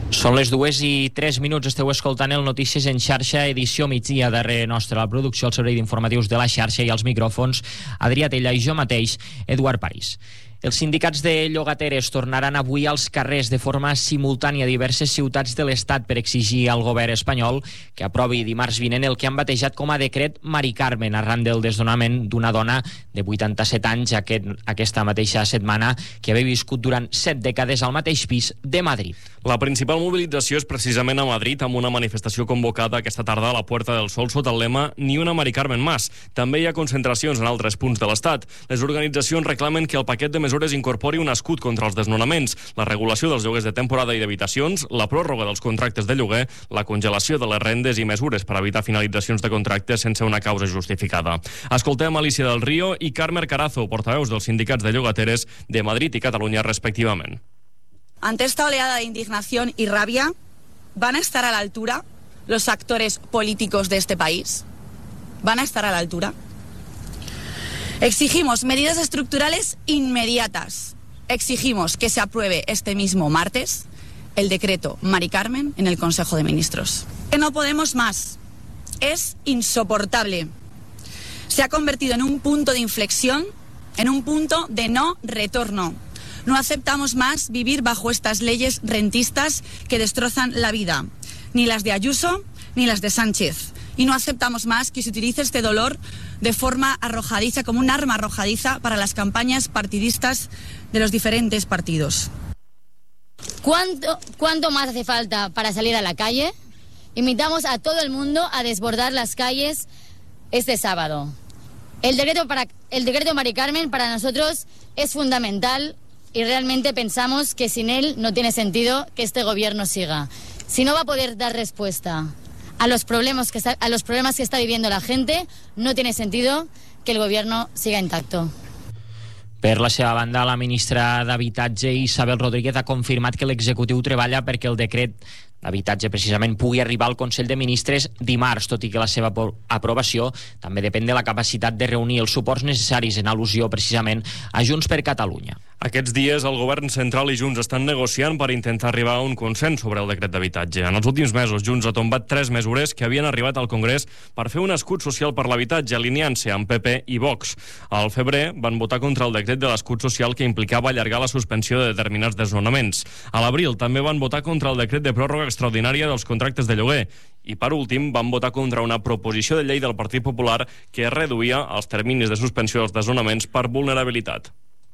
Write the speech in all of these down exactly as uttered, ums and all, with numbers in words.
Són les dues i tres minuts, esteu escoltant el Notícies en xarxa, edició migdia. Darrere nostra la producció, el servei d'informatius de la xarxa i els micròfons, Adrià Tella i jo mateix, Eduard París. Els sindicats de llogateres tornaran avui als carrers de forma simultània a diverses ciutats de l'Estat per exigir al govern espanyol que aprovi dimarts vinent el que han batejat com a decret Mari Carmen, arran del desnonament d'una dona de vuitanta-set anys aquest, aquesta mateixa setmana, que havia viscut durant set dècades al mateix pis de Madrid. La principal mobilització és precisament a Madrid, amb una manifestació convocada aquesta tarda a la Puerta del Sol sota el lema Ni una Mari Carmen más. També hi ha concentracions en altres punts de l'Estat. Les organitzacions reclamen que el paquet de mesures incorpori un escut contra els desnonaments, la regulació dels lloguers de temporada i d'habitacions, la pròrroga dels contractes de lloguer, la congelació de les rendes i mesures per evitar finalitzacions de contractes sense una causa justificada. Escoltem Alicia del Río i Carmen Carazo, portaveus dels sindicats de llogateres de Madrid i Catalunya respectivament. Ante esta oleada de indignación y rabia, ¿van a estar a la altura los actores políticos de este país? ¿Van a estar a la altura? Exigimos medidas estructurales inmediatas. Exigimos que se apruebe este mismo martes el decreto Mari Carmen en el Consejo de Ministros. Que no podemos más. Es insoportable. Se ha convertido en un punto de inflexión, en un punto de no retorno. No aceptamos más vivir bajo estas leyes rentistas que destrozan la vida, ni las de Ayuso ni las de Sánchez. Y no aceptamos más que se utilice este dolor de forma arrojadiza, como un arma arrojadiza para las campañas partidistas de los diferentes partidos. ¿Cuánto, cuánto más hace falta para salir a la calle? Invitamos a todo el mundo a desbordar las calles este sábado. El decreto, para, el decreto Mari Carmen para nosotros es fundamental y realmente pensamos que sin él no tiene sentido que este gobierno siga. Si no va a poder dar respuesta a los problemas que está, a los problemas que está viviendo la gente, no tiene sentido que el gobierno siga intacto. Per la seva banda, la ministra d'Habitatge, Isabel Rodríguez, ha confirmat que l'executiu treballa perquè el decret d'habitatge precisament pugui arribar al Consell de Ministres dimarts, tot i que la seva aprovació també depèn de la capacitat de reunir els suports necessaris, en al·lusió precisament a Junts per Catalunya. Aquests dies el govern central i Junts estan negociant per intentar arribar a un consens sobre el decret d'habitatge. En els últims mesos, Junts ha tombat tres mesures que havien arribat al Congrés per fer un escut social per l'habitatge, alineant-se amb P P i Vox. Al febrer van votar contra el decret de l'escut social que implicava allargar la suspensió de determinats desnonaments. A l'abril també van votar contra el decret de pròrroga extraordinària dels contractes de lloguer. I per últim van votar contra una proposició de llei del Partit Popular que reduïa els terminis de suspensió dels desnonaments per vulnerabilitat.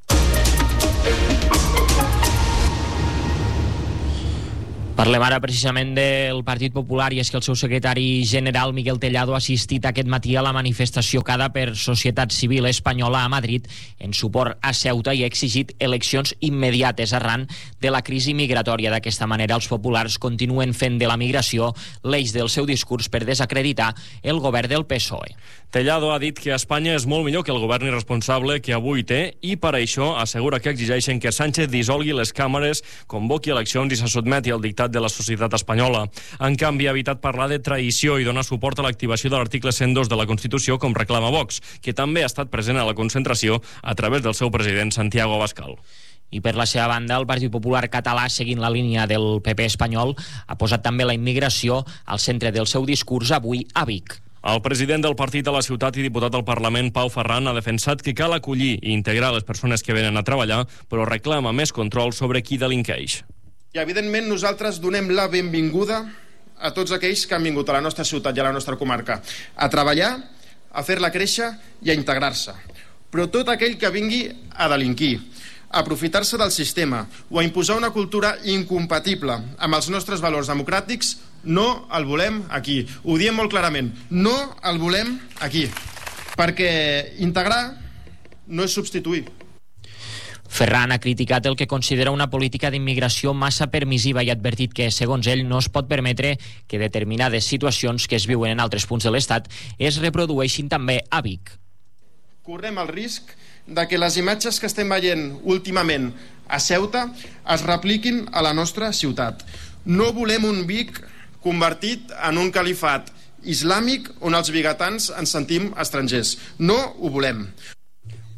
Parlem ara precisament del Partit Popular, i és que el seu secretari general, Miguel Tellado, ha assistit aquest matí a la manifestació cada per Societat Civil Espanyola a Madrid en suport a Ceuta i ha exigit eleccions immediates arran de la crisi migratòria. D'aquesta manera, els populars continuen fent de la migració l'eix del seu discurs per desacreditar el govern del P S O E. Tellado ha dit que Espanya és molt millor que el govern irresponsable que avui té i per això assegura que exigeixen que Sánchez dissolgui les càmeres, convoqui eleccions i se sotmeti al dictat de la societat espanyola. En canvi, ha evitat parlar de traïció i donar suport a l'activació de l'article cent dos de la Constitució, com reclama Vox, que també ha estat present a la concentració a través del seu president Santiago Abascal. I per la seva banda, el Partit Popular català, seguint la línia del P P espanyol, ha posat també la immigració al centre del seu discurs avui a Vic. El president del partit a la ciutat i diputat al Parlament, Pau Ferran, ha defensat que cal acollir i integrar les persones que venen a treballar, però reclama més control sobre qui delinqueix. I, evidentment, nosaltres donem la benvinguda a tots aquells que han vingut a la nostra ciutat i a la nostra comarca a treballar, a fer-la créixer i a integrar-se. Però tot aquell que vingui a delinquir, a aprofitar-se del sistema o a imposar una cultura incompatible amb els nostres valors democràtics, no el volem aquí. Ho diem molt clarament, no el volem aquí. Perquè integrar no és substituir. Ferran ha criticat el que considera una política d'immigració massa permissiva i ha advertit que, segons ell, no es pot permetre que determinades situacions que es viuen en altres punts de l'Estat es reprodueixin també a Vic. Correm el risc de que les imatges que estem veient últimament a Ceuta es repliquin a la nostra ciutat. No volem un Vic convertit en un califat islàmic on els vigatans ens sentim estrangers. No ho volem.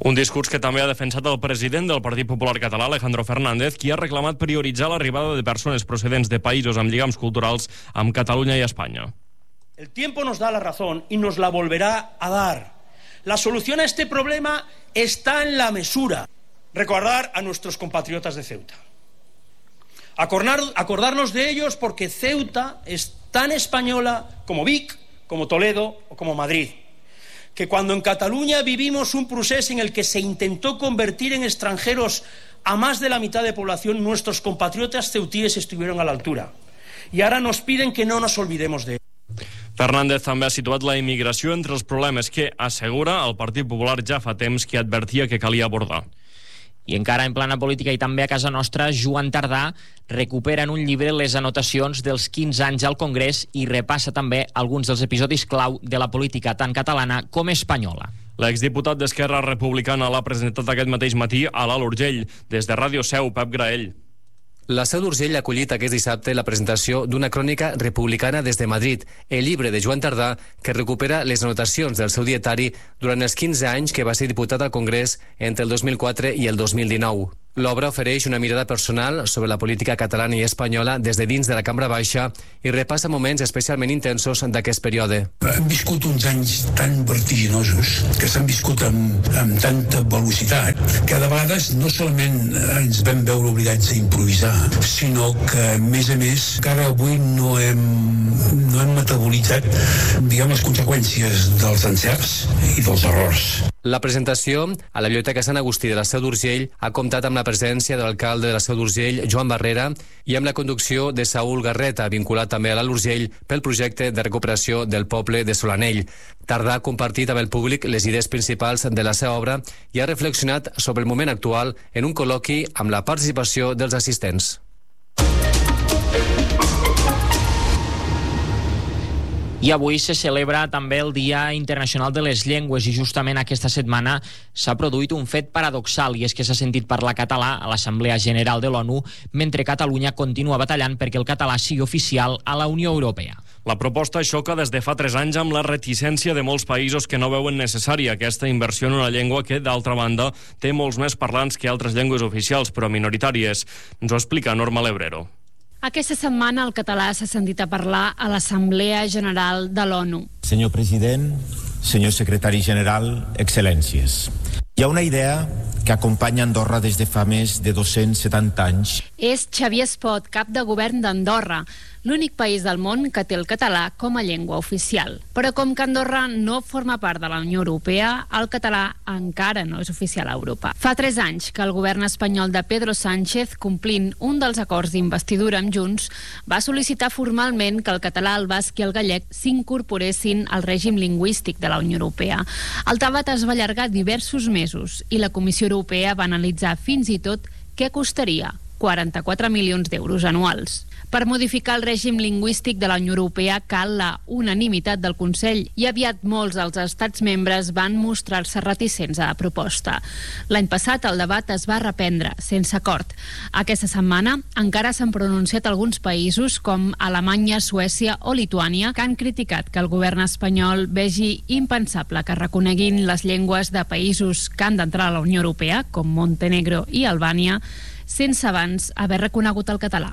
Un discurs que també ha defensat el president del Partit Popular Català, Alejandro Fernández, qui ha reclamat prioritzar l'arribada de persones procedents de països amb lligams culturals amb Catalunya i Espanya. El tiempo nos da la razón y nos la volverá a dar. La solución a este problema está en la mesura. Recordar a nuestros compatriotas de Ceuta. Acordar, acordarnos de ellos porque Ceuta es tan española como Vic, como Toledo o como Madrid. Que cuando en Cataluña vivimos un proceso en el que se intentó convertir en extranjeros a más de la mitad de población, nuestros compatriotas ceutíes estuvieron a la altura. Y ahora nos piden que no nos olvidemos de ellos. Fernández també ha situat la immigració entre els problemes que, assegura, el Partit Popular ja fa temps que advertia que calia abordar. I encara en plana política i també a casa nostra, Joan Tardà recupera en un llibre les anotacions dels quinze anys al Congrés i repassa també alguns dels episodis clau de la política tant catalana com espanyola. L'exdiputat d'Esquerra Republicana l'ha presentat aquest mateix matí a l'Alt Urgell. Des de Ràdio Seu, Pep Graell. La Seu d'Urgell ha acollit aquest dissabte la presentació d'una crònica republicana des de Madrid, el llibre de Joan Tardà, que recupera les anotacions del seu dietari durant els quinze anys que va ser diputat al Congrés entre el dos mil quatre i el dos mil dinou. L'obra ofereix una mirada personal sobre la política catalana i espanyola des de dins de la Cambra Baixa i repassa moments especialment intensos d'aquest període. Hem viscut uns anys tan vertiginosos, que s'han viscut amb, amb tanta velocitat, que de vegades no solament ens vam veure obligats a improvisar, sinó que, a més a més, encara avui no hem, no hem metabolitzat, diguem, les conseqüències dels encerts i dels errors. La presentació a la Biblioteca Sant Agustí de la Seu d'Urgell ha comptat amb la presència de l'alcalde de la Seu d'Urgell, Joan Barrera, i amb la conducció de Saúl Garreta, vinculat també a l'Alt Urgell pel projecte de recuperació del poble de Solanell. Tardà ha compartit amb el públic les idees principals de la seva obra i ha reflexionat sobre el moment actual en un col·loqui amb la participació dels assistents. I avui se celebra també el Dia Internacional de les Llengües i justament aquesta setmana s'ha produït un fet paradoxal i és que s'ha sentit parlar català a l'Assemblea General de l'ONU mentre Catalunya continua batallant perquè el català sigui oficial a la Unió Europea. La proposta xoca des de fa tres anys amb la reticència de molts països que no veuen necessària aquesta inversió en una llengua que, d'altra banda, té molts més parlants que altres llengües oficials però minoritàries. Ens ho explica Norma Lebrero. Aquesta setmana el català s'ha sentit a parlar a l'Assemblea General de l'ONU. Senyor president, senyor secretari general, excel·lències. Hi ha una idea que acompanya Andorra des de fa més de dos-cents setanta anys. És Xavier Espot, cap de govern d'Andorra, l'únic país del món que té el català com a llengua oficial. Però com que Andorra no forma part de la Unió Europea, el català encara no és oficial a Europa. Fa tres anys que el govern espanyol de Pedro Sánchez, complint un dels acords d'investidura amb Junts, va sol·licitar formalment que el català, el basc i el gallec s'incorporessin al règim lingüístic de la Unió Europea. El debat es va allargar diversos mesos i la Comissió Europea va analitzar fins i tot què costaria quaranta-quatre milions d'euros anuals. Per modificar el règim lingüístic de la Unió Europea cal la unanimitat del Consell i aviat molts dels estats membres van mostrar-se reticents a la proposta. L'any passat el debat es va reprendre, sense acord. Aquesta setmana encara s'han pronunciat alguns països com Alemanya, Suècia o Lituània que han criticat que el govern espanyol vegi impensable que reconeguin les llengües de països que han d'entrar a la Unió Europea, com Montenegro i Albània, sense abans haver reconegut el català.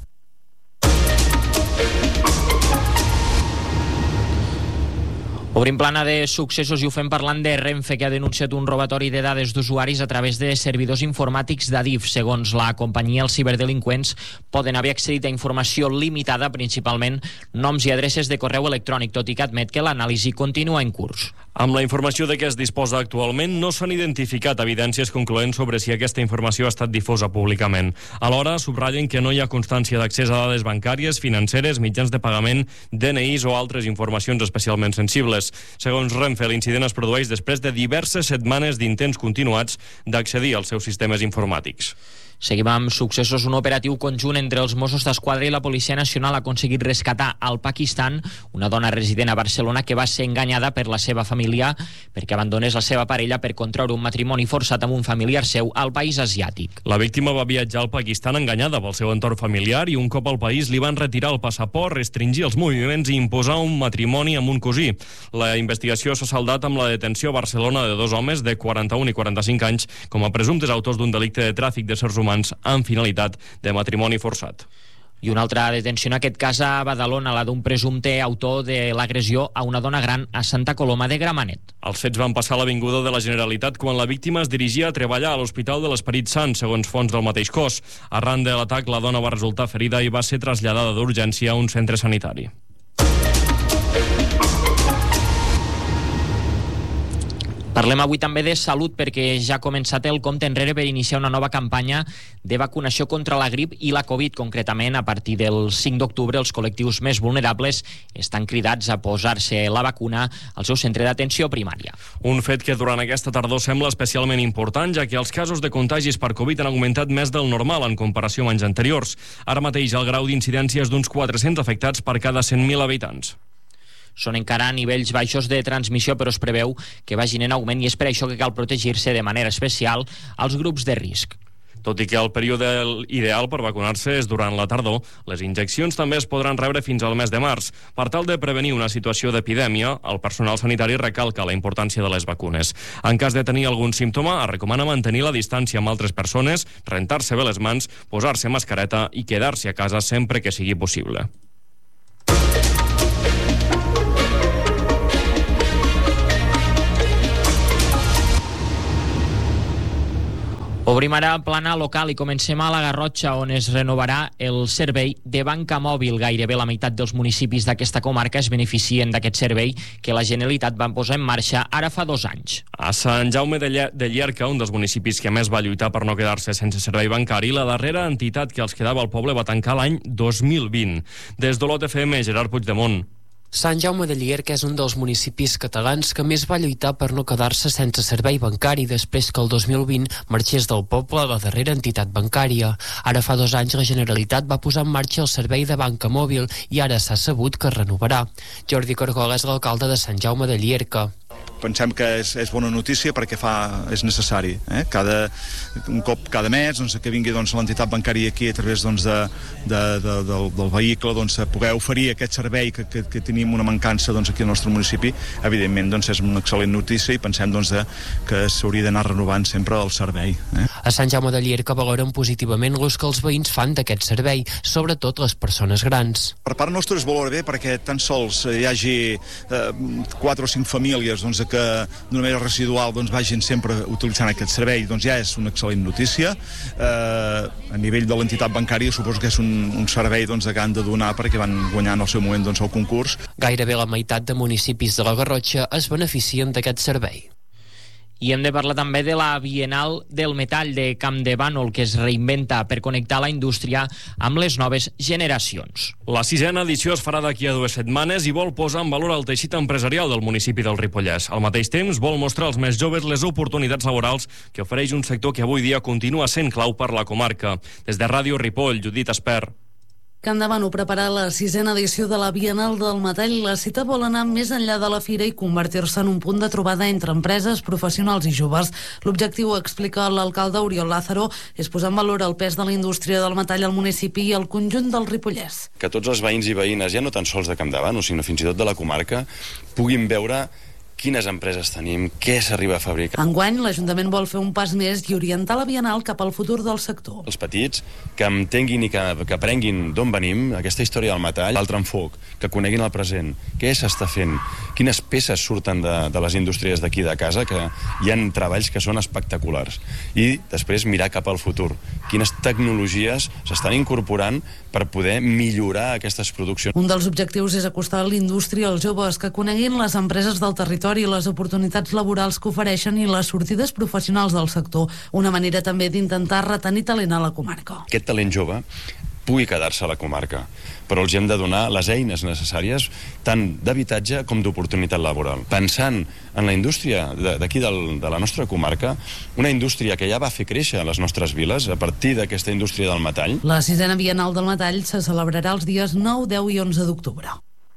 Obrim plana de successos i ho fem parlant de Renfe, que ha denunciat un robatori de dades d'usuaris a través de servidors informàtics d'Adif. Segons la companyia, els ciberdelinqüents poden haver accedit a informació limitada, principalment noms i adreces de correu electrònic, tot i que admet que l'anàlisi continua en curs. Amb la informació de què es disposa actualment, no s'han identificat evidències concloents sobre si aquesta informació ha estat difosa públicament. Alhora, subratllen que no hi ha constància d'accés a dades bancàries, financeres, mitjans de pagament, D N Is o altres informacions especialment sensibles. Segons Renfe, l'incident es produeix després de diverses setmanes d'intents continuats d'accedir als seus sistemes informàtics. Seguim amb successos. Un operatiu conjunt entre els Mossos d'Esquadra i la Policia Nacional ha aconseguit rescatar al Pakistan una dona resident a Barcelona que va ser enganyada per la seva família perquè abandonés la seva parella per contraure un matrimoni forçat amb un familiar seu al país asiàtic. La víctima va viatjar al Pakistan enganyada pel seu entorn familiar i un cop al país li van retirar el passaport, restringir els moviments i imposar un matrimoni amb un cosí. La investigació s'ha saldat amb la detenció a Barcelona de dos homes de quaranta-un i quaranta-cinc anys com a presumptes autors d'un delicte de tràfic de éssers humans amb finalitat de matrimoni forçat. I una altra detenció, en aquest cas a Badalona, la d'un presumpte autor de l'agressió a una dona gran a Santa Coloma de Gramenet. Els fets van passar a l'Avinguda de la Generalitat quan la víctima es dirigia a treballar a l'Hospital de l'Esperit Sant, segons fonts del mateix cos. Arran de l'atac, la dona va resultar ferida i va ser traslladada d'urgència a un centre sanitari. Parlem avui també de salut perquè ja ha començat el compte enrere per iniciar una nova campanya de vacunació contra la grip i la Covid. Concretament, a partir del cinc d'octubre, els col·lectius més vulnerables estan cridats a posar-se la vacuna al seu centre d'atenció primària. Un fet que durant aquesta tardor sembla especialment important, ja que els casos de contagis per Covid han augmentat més del normal en comparació amb anys anteriors. Ara mateix el grau d'incidència és d'uns quatre-cents afectats per cada cent mil habitants. Són encara a nivells baixos de transmissió, però es preveu que vagin en augment i és per això que cal protegir-se de manera especial als grups de risc. Tot i que el període ideal per vacunar-se és durant la tardor, les injeccions també es podran rebre fins al mes de març. Per tal de prevenir una situació d'epidèmia, el personal sanitari recalca la importància de les vacunes. En cas de tenir algun símptoma, es recomana mantenir la distància amb altres persones, rentar-se bé les mans, posar-se mascareta i quedar-se a casa sempre que sigui possible. Obrim ara plana local i comencem a la Garrotxa, on es renovarà el servei de banca mòbil. Gairebé la meitat dels municipis d'aquesta comarca es beneficien d'aquest servei que la Generalitat va posar en marxa ara fa dos anys. A Sant Jaume de, Ller de Llierca, un dels municipis que més va lluitar per no quedar-se sense servei bancari, la darrera entitat que els quedava al poble va tancar l'any dos mil vint. Des d'Olot F M, Gerard Puigdemont. Sant Jaume de Llierca és un dels municipis catalans que més va lluitar per no quedar-se sense servei bancari després que el dos mil vint marxés del poble la darrera entitat bancària. Ara fa dos anys la Generalitat va posar en marxa el servei de banca mòbil i ara s'ha sabut que es renovarà. Jordi Cargol és l'alcalde de Sant Jaume de Llierca. Pensem que és, és bona notícia perquè fa, és necessari. Eh? Cada, un cop cada mes doncs, que vingui doncs, l'entitat bancària aquí a través doncs, de, de, de, del, del vehicle doncs, a poder oferir aquest servei que, que, que tenim una mancança doncs, aquí al nostre municipi, evidentment doncs, és una excel·lent notícia i pensem doncs, de, que s'hauria d'anar renovant sempre el servei. Eh? A Sant Jaume de Llierca valoren positivament l'ús que els veïns fan d'aquest servei, sobretot les persones grans. Per part nostra es valora bé perquè tan sols hi hagi eh, quatre o cinc famílies doncs, que d'una manera residual doncs, vagin sempre utilitzant aquest servei, doncs ja és una excel·lent notícia. Eh, a nivell de l'entitat bancària suposo que és un, un servei doncs, que han de donar perquè van guanyar en el seu moment doncs, el concurs. Gairebé la meitat de municipis de la Garrotxa es beneficien d'aquest servei. I hem de parlar també de la Bienal del Metall de Campdevànol, que es reinventa per connectar la indústria amb les noves generacions. La sisena edició es farà d'aquí a dues setmanes i vol posar en valor el teixit empresarial del municipi del Ripollès. Al mateix temps, vol mostrar als més joves les oportunitats laborals que ofereix un sector que avui dia continua sent clau per la comarca. Des de Ràdio Ripoll, Judit Esper. Campdevànol prepara la sisena edició de la Bienal del Metall. La cita vol anar més enllà de la fira i convertir-se en un punt de trobada entre empreses, professionals i joves. L'objectiu, explica l'alcalde Oriol Lázaro, és posar en valor el pes de la indústria del metall al municipi i al conjunt del Ripollès. Que tots els veïns i veïnes, ja no tan sols de Campdevànol, sinó fins i tot de la comarca, puguin veure quines empreses tenim, què s'arriba a fabricar. Enguany, l'Ajuntament vol fer un pas més i orientar la Bienal cap al futur del sector. Els petits, que entenguin i que, que aprenguin d'on venim, aquesta història del metall, l'altre enfoc, que coneguin el present, què s'està fent, quines peces surten de, de les indústries d'aquí de casa, que hi ha treballs que són espectaculars. I després mirar cap al futur, quines tecnologies s'estan incorporant per poder millorar aquestes produccions. Un dels objectius és acostar l'indústria als joves, que coneguin les empreses del territori i les oportunitats laborals que ofereixen i les sortides professionals del sector. Una manera també d'intentar retenir talent a la comarca. Aquest talent jove pugui quedar-se a la comarca. Però els hem de donar les eines necessàries tant d'habitatge com d'oportunitat laboral. Pensant en la indústria d'aquí de la nostra comarca, una indústria que ja va fer créixer les nostres viles a partir d'aquesta indústria del metall. La sisena Bienal del Metall se celebrarà els dies nou, deu i onze d'octubre.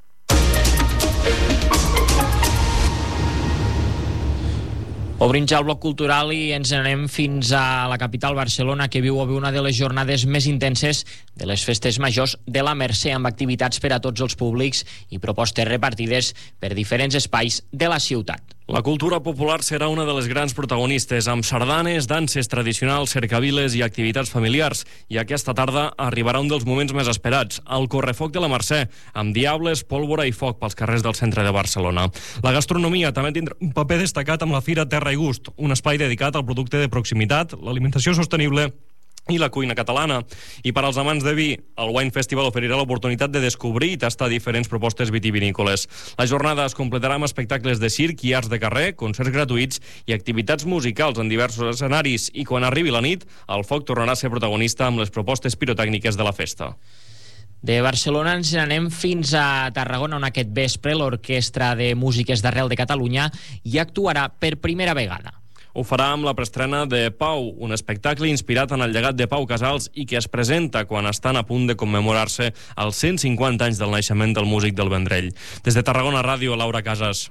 Obrim ja el bloc cultural i ens anem fins a la capital, Barcelona, que viu avui una de les jornades més intenses de les festes majors de la Mercè, amb activitats per a tots els públics i propostes repartides per diferents espais de la ciutat. La cultura popular serà una de les grans protagonistes, amb sardanes, danses tradicionals, cercaviles i activitats familiars. I aquesta tarda arribarà un dels moments més esperats, el Correfoc de la Mercè, amb diables, pólvora i foc pels carrers del centre de Barcelona. La gastronomia també tindrà un paper destacat amb la Fira Terra i Gust, un espai dedicat al producte de proximitat, l'alimentació sostenible i la cuina catalana. I per als amants de vi, el Wine Festival oferirà l'oportunitat de descobrir i tastar diferents propostes vitivinícoles. La jornada es completarà amb espectacles de circ i arts de carrer, concerts gratuïts i activitats musicals en diversos escenaris, i quan arribi la nit, el foc tornarà a ser protagonista amb les propostes pirotècniques de la festa. De Barcelona ens anem fins a Tarragona, on aquest vespre l'Orquestra de Músiques d'Arrel de Catalunya hi actuarà per primera vegada. Ho farà amb la preestrena de Pau, un espectacle inspirat en el llegat de Pau Casals i que es presenta quan estan a punt de commemorar-se els cent cinquanta anys del naixement del músic del Vendrell. Des de Tarragona Ràdio, Laura Casas.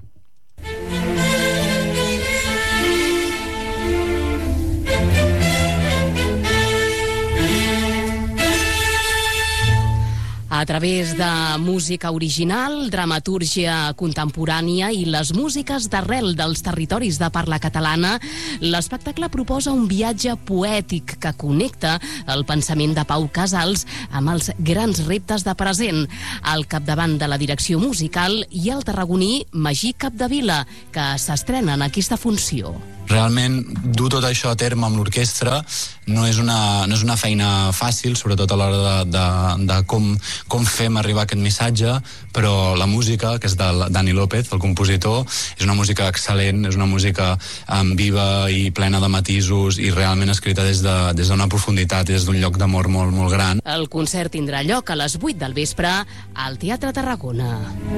A través de música original, dramatúrgia contemporània i les músiques d'arrel dels territoris de parla catalana, l'espectacle proposa un viatge poètic que connecta el pensament de Pau Casals amb els grans reptes de present. Al capdavant de la direcció musical hi ha el tarragoní Magí Capdevila, que s'estrena en aquesta funció. Realment, dur tot això a terme amb l'orquestra no és una, no és una feina fàcil, sobretot a l'hora de, de, de com, com fem arribar aquest missatge, però la música, que és de Dani López, el compositor, és una música excel·lent, és una música um, viva i plena de matisos i realment escrita des de, des d'una profunditat, des d'un lloc d'amor molt, molt gran. El concert tindrà lloc a les vuit del vespre al Teatre Tarragona.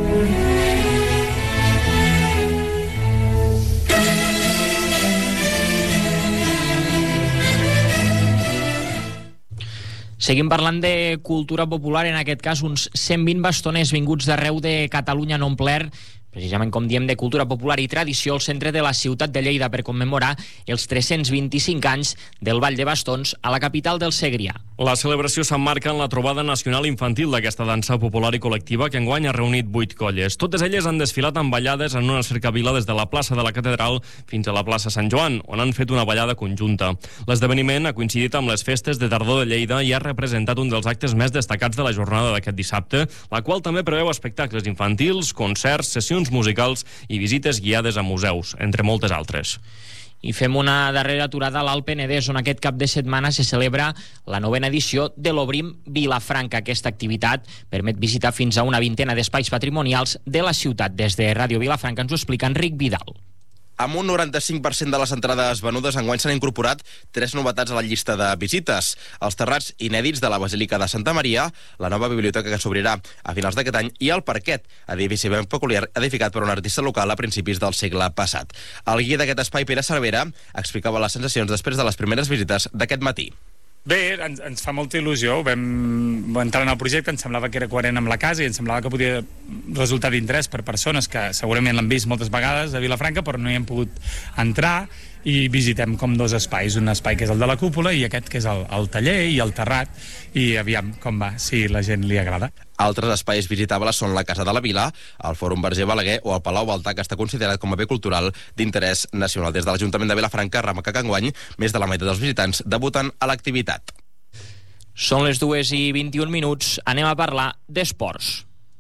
Seguim parlant de cultura popular, en aquest cas uns cent vint bastoners vinguts d'arreu de Catalunya han omplert, precisament com diem, de cultura popular i tradició, el centre de la ciutat de Lleida per commemorar els tres-cents vint-i-cinc anys del Ball de Bastons a la capital del Segrià. La celebració s'emmarca en la trobada nacional infantil d'aquesta dansa popular i col·lectiva que enguany ha reunit vuit colles. Totes elles han desfilat amb ballades en una cercavila des de la plaça de la Catedral fins a la plaça Sant Joan, on han fet una ballada conjunta. L'esdeveniment ha coincidit amb les festes de tardor de Lleida i ha representat un dels actes més destacats de la jornada d'aquest dissabte, la qual també preveu espectacles infantils, concerts, sessions musicals i visites guiades a museus, entre moltes altres. I fem una darrera aturada a l'Alt Penedès, on aquest cap de setmana se celebra la novena edició de l'Obrim Vilafranca. Aquesta activitat permet visitar fins a una vintena d'espais patrimonials de la ciutat. Des de Ràdio Vilafranca ens ho explica Enric Vidal. Amb un noranta-cinc per cent de les entrades venudes, enguany s'han incorporat tres novetats a la llista de visites. Els terrats inèdits de la Basílica de Santa Maria, la nova biblioteca que s'obrirà a finals d'aquest any i el Parquet, edifici ben peculiar edificat per un artista local a principis del segle passat. El guia d'aquest espai, Pere Cervera, explicava les sensacions després de les primeres visites d'aquest matí. Bé, ens, ens fa molta il·lusió. Vam entrar en el projecte, ens semblava que era coherent amb la casa i ens semblava que podia resultar d'interès per persones que segurament l'han vist moltes vegades a Vilafranca, però no hi hem pogut entrar, i visitem com dos espais, un espai que és el de la cúpula i aquest que és el, el taller i el terrat, i aviam com va, si la gent li agrada. Altres espais visitables són la Casa de la Vila, el Fòrum Verger Balaguer o el Palau Baltà, que està considerat com a bé cultural d'interès nacional. Des de l'Ajuntament de Vilafranca remarca que enguany més de la meitat dels visitants debuten a l'activitat. Són les dues i vint-i-un minuts, anem a parlar d'esports.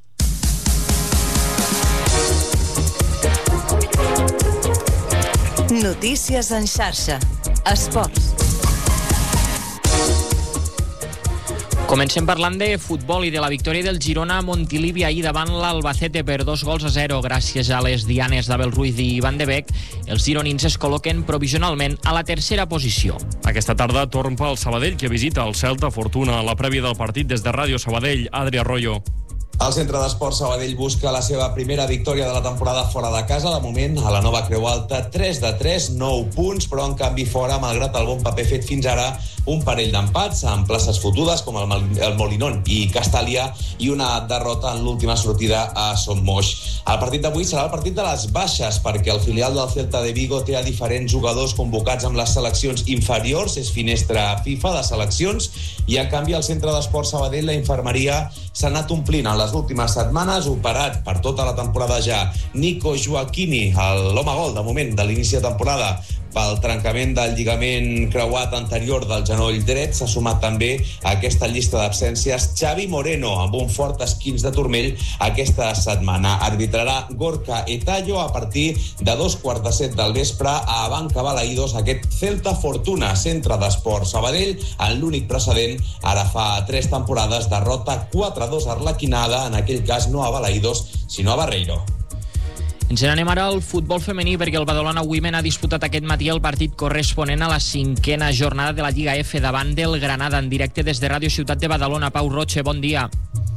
Notícies en xarxa. Esports. Comencem parlant de futbol i de la victòria del Girona a Montilivi ahir davant l'Albacete per dos gols a zero. Gràcies a les dianes d'Abel Ruiz i Van de Beek, els gironins es col·loquen provisionalment a la tercera posició. Aquesta tarda torn pel Sabadell, que visita el Celta Fortuna. A la prèvia del partit des de Ràdio Sabadell, Adri Arroyo. El Centre d'Esports Sabadell busca la seva primera victòria de la temporada fora de casa. De moment, a la nova Creu Alta, tres de tres, nou punts, però en canvi fora, malgrat el bon paper fet fins ara, un parell d'empats en places fotudes com el, el Molinón i Castàlia i una derrota en l'última sortida a Son Moix. El partit d'avui serà el partit de les baixes, perquè el filial del Celta de Vigo té a diferents jugadors convocats amb les seleccions inferiors, és finestra FIFA de seleccions, i en canvi al Centre d'Esports Sabadell la infermeria s'ha anat omplint en les últimes setmanes, operat per tota la temporada ja Nico Joaquini, l'home gol de moment de l'inici de temporada, pel trencament del lligament creuat anterior del genoll dret. S'ha sumat també a aquesta llista d'absències Xavi Moreno, amb un fort esquinç de turmell aquesta setmana. Arbitrarà Gorka Etallo a partir de dos quarts de set del vespre a Banca Balaïdos, aquest Celta Fortuna, Centre d'Esports Sabadell, en l'únic precedent, ara fa tres temporades, derrota quatre a dos arlequinada, en aquell cas no a Balaïdos, sinó a Barreiro. Ens n'anem ara al futbol femení, perquè el Badalona Women ha disputat aquest matí el partit corresponent a la cinquena jornada de la Lliga F davant del Granada, en directe des de Ràdio Ciutat de Badalona. Pau Roche, bon dia.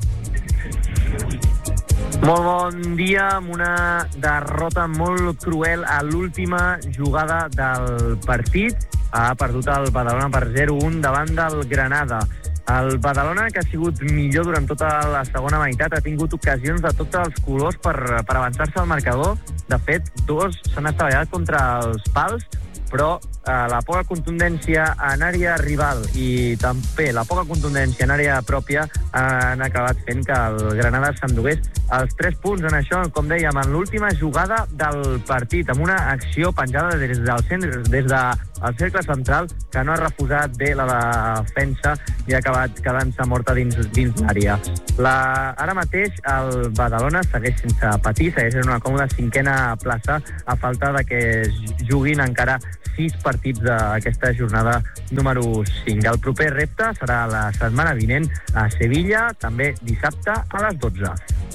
Molt bon dia, amb una derrota molt cruel a l'última jugada del partit. Ha perdut el Badalona per zero a un davant del Granada. El Badalona, que ha sigut millor durant tota la segona meitat, ha tingut ocasions de tots els colors per, per avançar-se al marcador. De fet, dos s'han estavellat contra els pals, però eh, la poca contundència en àrea rival i també la poca contundència en àrea pròpia han acabat fent que el Granada s'endugués els tres punts en això, com dèiem, en l'última jugada del partit, amb una acció penjada des del centre, des del cercle central, que no ha refusat bé la defensa i ha acabat quedant-se morta dins, dins l'àrea. La, ara mateix el Badalona segueix sense patir, segueix en una còmoda cinquena plaça, a falta de que es juguin encara sis partits d'aquesta jornada número cinc. El proper repte serà la setmana vinent a Sevilla, també dissabte a les dotze.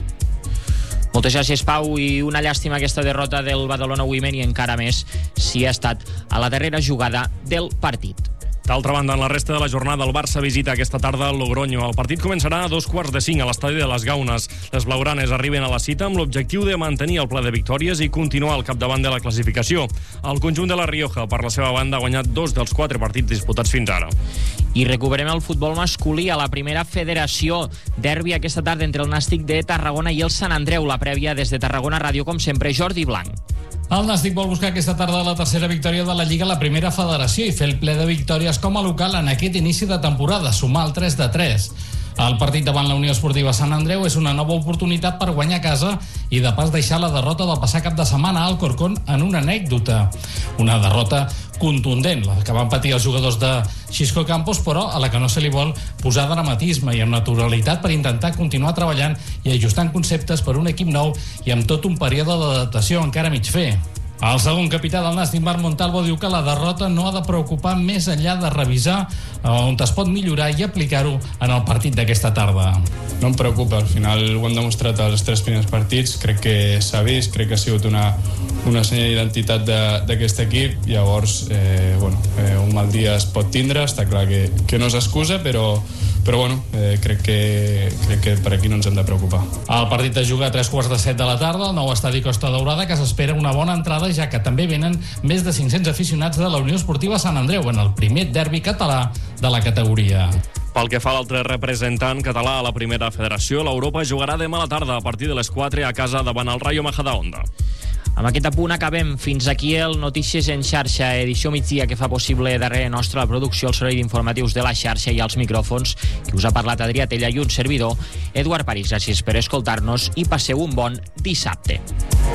Moltes gràcies, Pau, i una llàstima aquesta derrota del Badalona Women, i encara més si ha estat a la darrera jugada del partit. D'altra banda, en la resta de la jornada, el Barça visita aquesta tarda el Logroño. El partit començarà a dos quarts de cinc a l'estadi de les Gaunes. Les blaugranes arriben a la cita amb l'objectiu de mantenir el pla de victòries i continuar al capdavant de la classificació. El conjunt de la Rioja, per la seva banda, ha guanyat dos dels quatre partits disputats fins ara. I recuperem el futbol masculí a la primera federació. Derbi aquesta tarda entre el Nàstic de Tarragona i el Sant Andreu. La prèvia des de Tarragona Ràdio, com sempre, Jordi Blanc. El Nàstic vol buscar aquesta tarda la tercera victòria de la Lliga a la primera federació i fer el ple de victòries com a local en aquest inici de temporada, sumar el tres de tres. El partit davant la Unió Esportiva Sant Andreu és una nova oportunitat per guanyar a casa i de pas deixar la derrota del passat cap de setmana a Alcorcón en una anècdota. Una derrota contundent, la que van patir els jugadors de Xisco Campos, però a la que no se li vol posar dramatisme i amb naturalitat per intentar continuar treballant i ajustant conceptes per un equip nou i amb tot un període d'adaptació encara mig fer. El segon capità del Nàstic, Marc Montalvo, diu que la derrota no ha de preocupar més enllà de revisar on es pot millorar i aplicar-ho en el partit d'aquesta tarda. No em preocupa, al final ho hem demostrat als tres primers partits, crec que s'ha vist, crec que ha sigut una, una senya d'identitat d'aquest equip, llavors eh, bueno, eh, un mal dia es pot tindre, està clar que, que no s'excusa, però, però bueno, eh, crec, que, crec que per aquí no ens hem de preocupar. El partit es juga a tres quarts de set de la tarda al nou estadi Costa Daurada, que s'espera una bona entrada, ja que també venen més de cinc-cents aficionats de la Unió Esportiva Sant Andreu en el primer derbi català de la categoria. Pel que fa a l'altre representant català a la primera federació, l'Europa jugarà demà a la tarda a partir de les quatre a casa davant el Rayo Majadahonda. Amb aquest apunt acabem. Fins aquí el Notícies en xarxa, edició migdia, que fa possible darrere nostra la producció, el servei d'informatius de la xarxa i els micròfons, que us ha parlat Adrià Tella i un servidor, Eduard París. Gràcies per escoltar-nos i passeu un bon dissabte.